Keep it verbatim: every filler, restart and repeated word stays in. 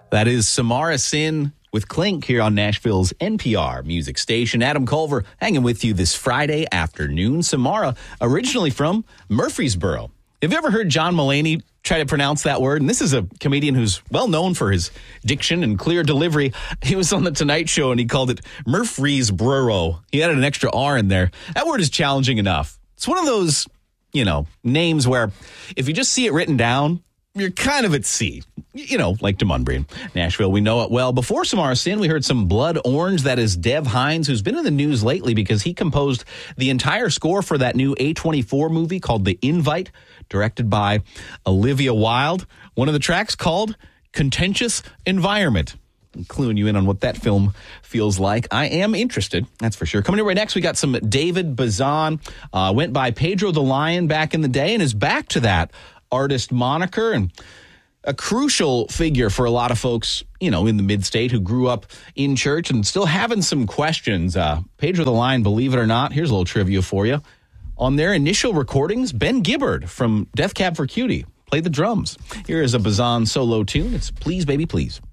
That is Samara Sin with Clink here on Nashville's N P R music station. Adam Culver hanging with you this Friday afternoon. Samara, originally from Murfreesboro. Have you ever heard John Mulaney try to pronounce that word? And this is a comedian who's well known for his diction and clear delivery. He was on The Tonight Show and he called it Murfreesboro. He added an extra R in there. That word is challenging enough. It's one of those, you know, names where if you just see it written down, you're kind of at sea. You know, like Demunbury in Nashville. We know it well. Before Samara Sin, we heard some Blood Orange. That is Dev Hynes, who's been in the news lately because he composed the entire score for that new A twenty-four movie called The Invite, directed by Olivia Wilde. One of the tracks called Contentious Environment. I'm cluing you in on what that film feels like. I am interested, that's for sure. Coming in right next, we got some David Bazan. Uh, went by Pedro the Lion back in the day and is back to that artist moniker and a crucial figure for a lot of folks, you know, in the mid-state who grew up in church and still having some questions. Uh, Pedro the Lion, believe it or not, here's a little trivia for you. On their initial recordings, Ben Gibbard from Death Cab for Cutie played the drums. Here is a Bazan solo tune. It's Please Baby Please.